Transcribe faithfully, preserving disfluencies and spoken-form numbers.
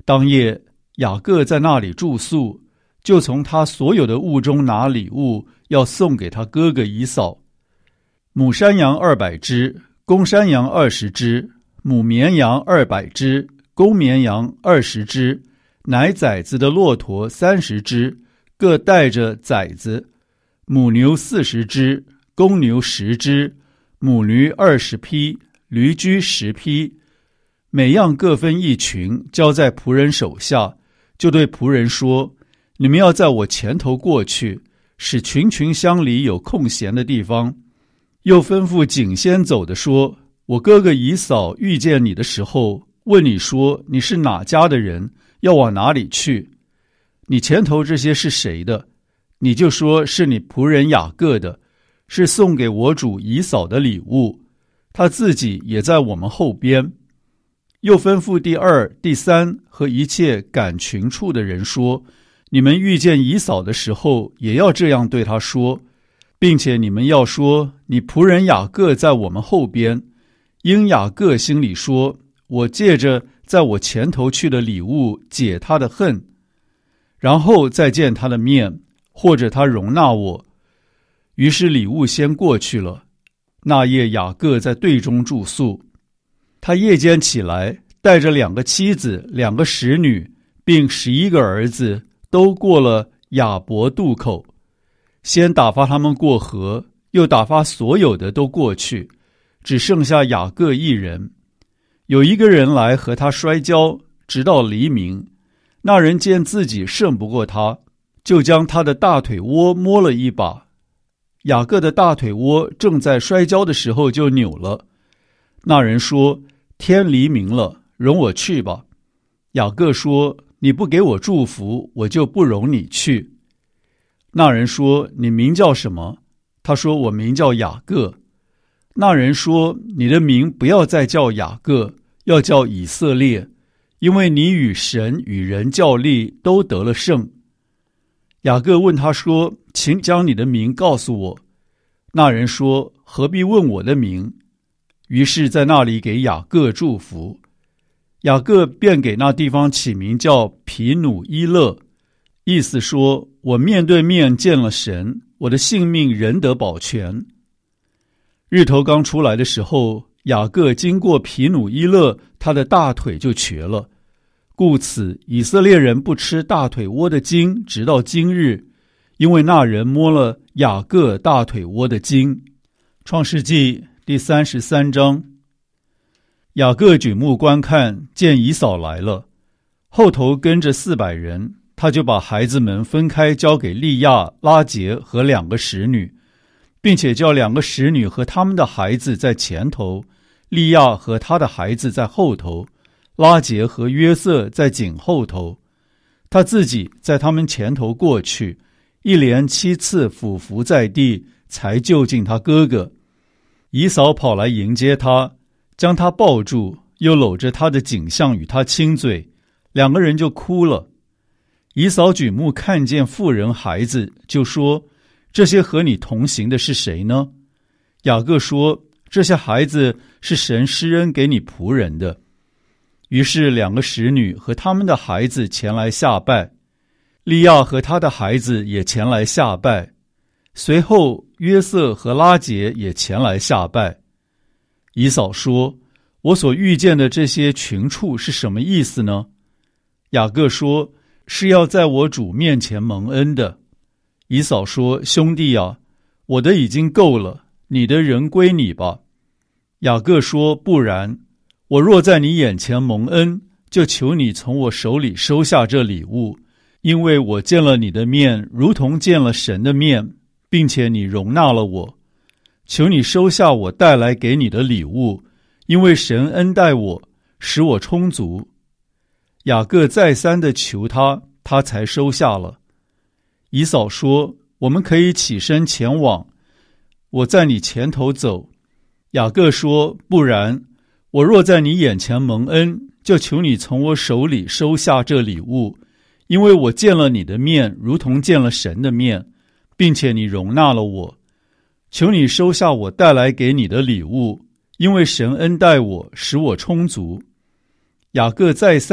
当夜，雅各在那里住宿，就从他所有的物中拿礼物，要送给他哥哥以扫。母山羊二百只，公山羊二十只，母绵羊二百只，公绵羊二十只，奶崽子的骆驼三十只，各带着崽子，母牛四十只，公牛十只，母驴二十匹，驴驹十匹，每样各分一群，交在仆人手下，就对仆人说：你们要在我前头过去，使群群乡里有空闲的地方。又吩咐紧先走的说：我哥哥以扫遇见你的时候，问你说你是哪家的人，要往哪里去？你前头这些是谁的？你就说是你仆人雅各的，是送给我主以扫的礼物，他自己也在我们后边。又吩咐第二、第三和一切赶群畜的人说：你们遇见以扫的时候，也要这样对他说，并且你们要说：你仆人雅各在我们后边。因雅各心里说：我借着在我前头去的礼物解他的恨，然后再见他的面，或者他容纳我。于是礼物先过去了。那夜雅各在队中住宿。他夜间起来，带着两个妻子、两个使女，并十一个儿子，都过了雅博渡口。先打发他们过河，又打发所有的都过去，只剩下雅各一人。有一个人来和他摔跤，直到黎明。那人见自己胜不过他，就将他的大腿窝摸了一把。雅各的大腿窝正在摔跤的时候就扭了。那人说：天黎明了，容我去吧。雅各说：你不给我祝福，我就不容你去。那人说：你名叫什么？他说：我名叫雅各。那人说：你的名不要再叫雅各，要叫以色列，因为你与神与人较力，都得了胜。雅各问他说：请将你的名告诉我。那人说：何必问我的名？于是在那里给雅各祝福。雅各便给那地方起名叫皮努伊勒，意思说：我面对面见了神，我的性命仍得保全。日头刚出来的时候，雅各经过皮努伊勒，他的大腿就瘸了。故此以色列人不吃大腿窝的筋，直到今日，因为那人摸了雅各大腿窝的筋。创世纪第三十三章。雅各举目观看，见以扫来了，后头跟着四百人，他就把孩子们分开，交给利亚、拉结和两个使女，并且叫两个使女和他们的孩子在前头，利亚和他的孩子在后头，拉结和约瑟在紧后头。他自己在他们前头过去，一连七次俯伏在地，才就近他哥哥。以扫跑来迎接他，将他抱住，又搂着他的颈项与他亲嘴，两个人就哭了。以扫举目看见妇人孩子，就说：这些和你同行的是谁呢？雅各说：这些孩子是神施恩给你仆人的。于是两个使女和他们的孩子前来下拜，利亚和他的孩子也前来下拜，随后约瑟和拉结也前来下拜。以扫说：我所遇见的这些群畜是什么意思呢？雅各说：是要在我主面前蒙恩的。以扫说：兄弟啊，我的已经够了，你的人归你吧。雅各说：不然，我若在你眼前蒙恩，就求你从我手里收下这礼物，因为我见了你的面，如同见了神的面，并且你容纳了我。求你收下我带来给你的礼物，因为神恩待我，使我充足。雅各再三地求他，他才收下了。以扫说：我们可以起身前往，我在你前头走。雅各说：不然，我若在你眼前蒙恩，就求你从我手里收下这礼物，因为我见了你的面，如同见了神的面，并且你容纳了我。求你收下我带来给你的礼物，因为神恩待我，使我充足。雅各再三